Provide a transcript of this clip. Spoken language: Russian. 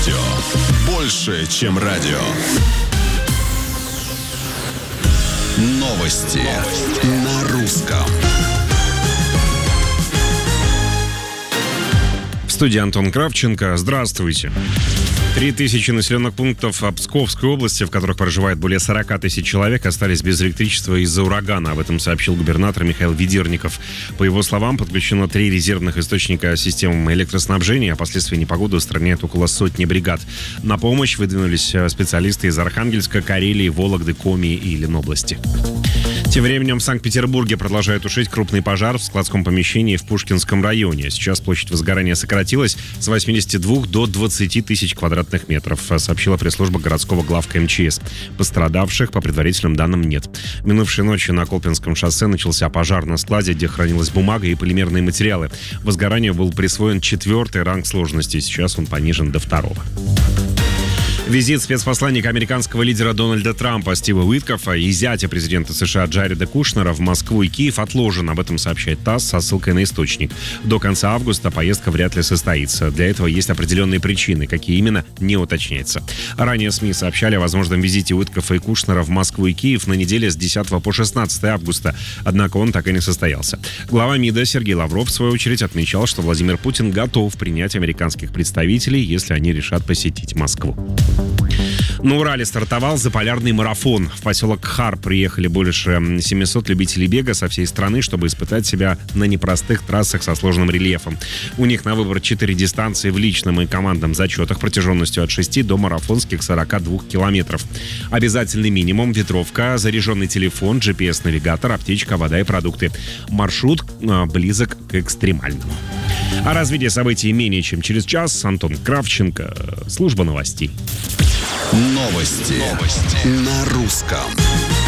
Больше, чем радио. Новости на русском. В студии Антон Кравченко. Здравствуйте. 3000 населенных пунктов Псковской области, в которых проживает более 40 тысяч человек, остались без электричества из-за урагана. Об этом сообщил губернатор Михаил Ведерников. По его словам, подключено 3 резервных источника системы электроснабжения, а последствия непогоды устраняют около сотни бригад. На помощь выдвинулись специалисты из Архангельска, Карелии, Вологды, Коми и Ленобласти. Тем временем в Санкт-Петербурге продолжает тушить крупный пожар в складском помещении в Пушкинском районе. Сейчас площадь возгорания сократилась с 82 до 20 тысяч квадратных метров, сообщила пресс-служба городского главка МЧС. Пострадавших, по предварительным данным, нет. Минувшей ночью на Колпинском шоссе начался пожар на складе, где хранилась бумага и полимерные материалы. Возгоранию был присвоен 4-й ранг сложности. Сейчас он понижен до 2-го. Визит спецпосланника американского лидера Дональда Трампа Стива Уиткофа и зятя президента США Джареда Кушнера в Москву и Киев отложен. Об этом сообщает ТАСС со ссылкой на источник. До конца августа поездка вряд ли состоится. Для этого есть определенные причины. Какие именно, не уточняется. Ранее СМИ сообщали о возможном визите Уиткофа и Кушнера в Москву и Киев на неделе с 10 по 16 августа. Однако он так и не состоялся. Глава МИДа Сергей Лавров, в свою очередь, отмечал, что Владимир Путин готов принять американских представителей, если они решат посетить Москву. На Урале стартовал заполярный марафон. В поселок Хар приехали больше 700 любителей бега со всей страны, чтобы испытать себя на непростых трассах со сложным рельефом. У них на выбор 4 дистанции в личном и командном зачетах протяженностью от 6 до марафонских 42 километров. Обязательный минимум: ветровка, заряженный телефон, GPS-навигатор, аптечка, вода и продукты. Маршрут близок к экстремальному. О развитии событий менее чем через час. Антон Кравченко, служба новостей. Новости на русском.